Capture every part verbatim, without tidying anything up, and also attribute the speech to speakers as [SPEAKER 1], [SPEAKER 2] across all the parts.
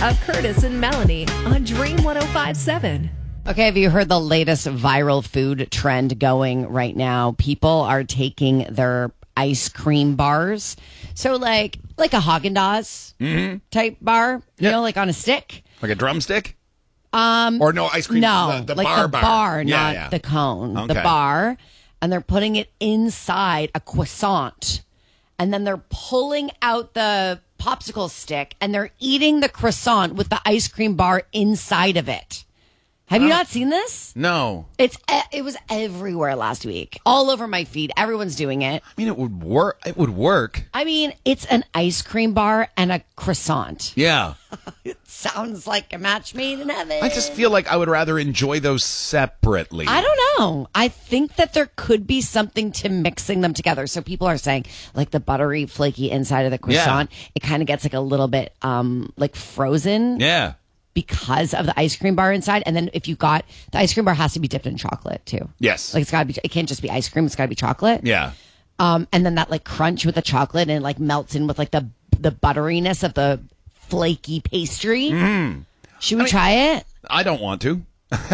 [SPEAKER 1] of Curtis and Melanie on Dream one oh five point seven.
[SPEAKER 2] Okay, have you heard the latest viral food trend going right now? People are taking their ice cream bars. So like like a Haagen-Dazs
[SPEAKER 3] mm-hmm.
[SPEAKER 2] type bar, you
[SPEAKER 3] yep.
[SPEAKER 2] know, like on a stick.
[SPEAKER 3] Like a drumstick?
[SPEAKER 2] Um,
[SPEAKER 3] or no, ice cream.
[SPEAKER 2] No,
[SPEAKER 3] the, the
[SPEAKER 2] like
[SPEAKER 3] bar
[SPEAKER 2] the
[SPEAKER 3] bar,
[SPEAKER 2] bar
[SPEAKER 3] yeah,
[SPEAKER 2] not
[SPEAKER 3] yeah.
[SPEAKER 2] the cone.
[SPEAKER 3] Okay.
[SPEAKER 2] The bar. And they're putting it inside a croissant. And then they're pulling out the popsicle stick and they're eating the croissant with the ice cream bar inside of it. Have you not seen this?
[SPEAKER 3] No.
[SPEAKER 2] It's it was everywhere last week. All over my feed. Everyone's doing it.
[SPEAKER 3] I mean, it would work. It would work.
[SPEAKER 2] I mean, it's an ice cream bar and a croissant.
[SPEAKER 3] Yeah.
[SPEAKER 2] It sounds like a match made in heaven.
[SPEAKER 3] I just feel like I would rather enjoy those separately.
[SPEAKER 2] I don't know. I think that there could be something to mixing them together. So people are saying, like the buttery, flaky inside of the croissant, yeah. it kind of gets like a little bit um, like frozen.
[SPEAKER 3] Yeah.
[SPEAKER 2] Because of the ice cream bar inside. And then if you got, the ice cream bar has to be dipped in chocolate too.
[SPEAKER 3] Yes.
[SPEAKER 2] Like it's gotta be, it can't just be ice cream. It's gotta be chocolate.
[SPEAKER 3] Yeah.
[SPEAKER 2] Um, and then that like crunch with the chocolate and it like melts in with like the, the butteriness of the flaky pastry.
[SPEAKER 3] Mm.
[SPEAKER 2] Should we
[SPEAKER 3] I mean,
[SPEAKER 2] try it?
[SPEAKER 3] I don't want to.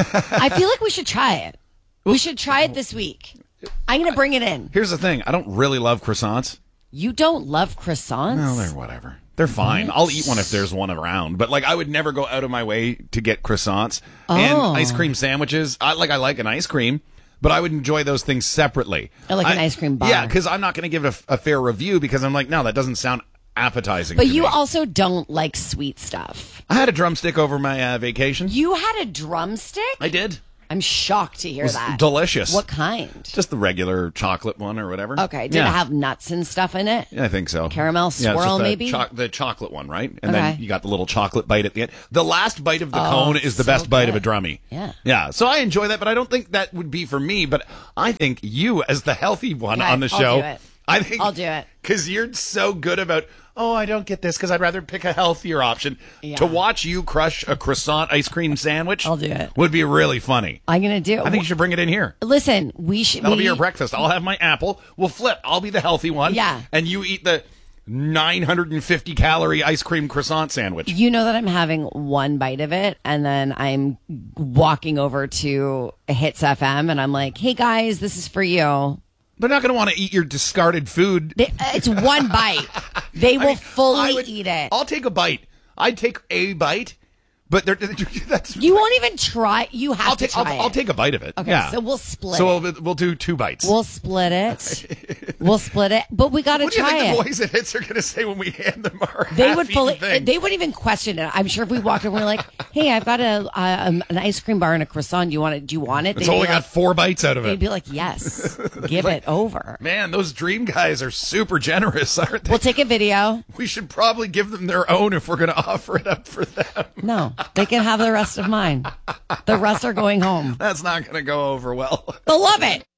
[SPEAKER 2] I feel like we should try it. We should try it this week. I'm going to bring it in.
[SPEAKER 3] Here's the thing. I don't really love croissants.
[SPEAKER 2] You don't love croissants?
[SPEAKER 3] No, they're whatever. They're fine. What? I'll eat one if there's one around. But like, I would never go out of my way to get croissants
[SPEAKER 2] oh.
[SPEAKER 3] and ice cream sandwiches. I like. I like an ice cream, but I would enjoy those things separately.
[SPEAKER 2] Or like
[SPEAKER 3] I,
[SPEAKER 2] an ice cream bar.
[SPEAKER 3] Yeah, because I'm not going to give it a, a fair review because I'm like, no, that doesn't sound appetizing.
[SPEAKER 2] But
[SPEAKER 3] to
[SPEAKER 2] you
[SPEAKER 3] me.
[SPEAKER 2] also don't like sweet stuff.
[SPEAKER 3] I had a drumstick over my uh, vacation.
[SPEAKER 2] You had a drumstick?
[SPEAKER 3] I did.
[SPEAKER 2] I'm shocked to hear
[SPEAKER 3] it was
[SPEAKER 2] that.
[SPEAKER 3] Delicious.
[SPEAKER 2] What kind?
[SPEAKER 3] Just the regular chocolate one or whatever.
[SPEAKER 2] Okay. Did
[SPEAKER 3] yeah.
[SPEAKER 2] it have nuts and stuff in it?
[SPEAKER 3] Yeah, I think so.
[SPEAKER 2] Caramel swirl,
[SPEAKER 3] yeah, it's just the
[SPEAKER 2] maybe?
[SPEAKER 3] Cho- the chocolate one, right? And
[SPEAKER 2] okay.
[SPEAKER 3] then you got the little chocolate bite at the end. The last bite of the
[SPEAKER 2] oh,
[SPEAKER 3] cone is the
[SPEAKER 2] so
[SPEAKER 3] best
[SPEAKER 2] good.
[SPEAKER 3] bite of a drummie.
[SPEAKER 2] Yeah.
[SPEAKER 3] Yeah. So I enjoy that, but I don't think that would be for me. But I think you, as the healthy one
[SPEAKER 2] right.
[SPEAKER 3] on the
[SPEAKER 2] I'll
[SPEAKER 3] show,
[SPEAKER 2] do it.
[SPEAKER 3] I think
[SPEAKER 2] I'll do it.
[SPEAKER 3] Because you're so good about, oh, I don't get this because I'd rather pick a healthier option.
[SPEAKER 2] Yeah.
[SPEAKER 3] To watch you crush a croissant ice cream sandwich
[SPEAKER 2] I'll do it.
[SPEAKER 3] would be really funny.
[SPEAKER 2] I'm going to do it.
[SPEAKER 3] I think you should bring it in here.
[SPEAKER 2] Listen, we should.
[SPEAKER 3] That'll
[SPEAKER 2] we,
[SPEAKER 3] be your breakfast. I'll have my apple. We'll flip. I'll be the healthy one.
[SPEAKER 2] Yeah.
[SPEAKER 3] And you eat the nine hundred fifty calorie ice cream croissant sandwich.
[SPEAKER 2] You know that I'm having one bite of it and then I'm walking over to Hits F M and I'm like, hey guys, this is for you.
[SPEAKER 3] They're not going to want to eat your discarded food.
[SPEAKER 2] They, it's one bite. They will
[SPEAKER 3] I mean,
[SPEAKER 2] fully
[SPEAKER 3] would,
[SPEAKER 2] eat it.
[SPEAKER 3] I'll take a bite. I'd take a bite, but they're, that's
[SPEAKER 2] you won't even try. You have
[SPEAKER 3] I'll
[SPEAKER 2] to
[SPEAKER 3] take.
[SPEAKER 2] try
[SPEAKER 3] I'll,
[SPEAKER 2] it.
[SPEAKER 3] I'll take a bite of it.
[SPEAKER 2] Okay,
[SPEAKER 3] yeah.
[SPEAKER 2] so we'll split.
[SPEAKER 3] So
[SPEAKER 2] it.
[SPEAKER 3] we'll, we'll do two bites.
[SPEAKER 2] We'll split it. We'll split it, but we got to
[SPEAKER 3] what do you
[SPEAKER 2] try
[SPEAKER 3] think
[SPEAKER 2] it.
[SPEAKER 3] the boys at Hits are going to say when we hand them our
[SPEAKER 2] They would fully.
[SPEAKER 3] thing?
[SPEAKER 2] They wouldn't even question it. I'm sure if we walked in, we're like, "Hey, I've got a uh, um, an ice cream bar and a croissant. Do you want it? Do you want it?"
[SPEAKER 3] It's
[SPEAKER 2] They'd
[SPEAKER 3] only
[SPEAKER 2] be
[SPEAKER 3] got
[SPEAKER 2] like,
[SPEAKER 3] four bites out of
[SPEAKER 2] They'd
[SPEAKER 3] it.
[SPEAKER 2] be like, "Yes, give it over."
[SPEAKER 3] Man, those dream guys are super generous, aren't they?
[SPEAKER 2] We'll take a video.
[SPEAKER 3] We should probably give them their own if we're going to offer it up for them.
[SPEAKER 2] No, they can have the rest of mine. The rest are going home.
[SPEAKER 3] That's not going to go over well.
[SPEAKER 2] They'll love it.